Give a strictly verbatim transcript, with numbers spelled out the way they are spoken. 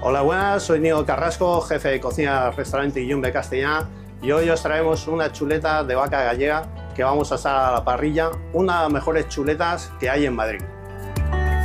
Hola, buenas, soy Diego Carrasco, jefe de cocina del restaurante Yumbe Castellá, y hoy os traemos unas chuletas de vaca gallega que vamos a asar a la parrilla, una de las mejores chuletas que hay en Madrid.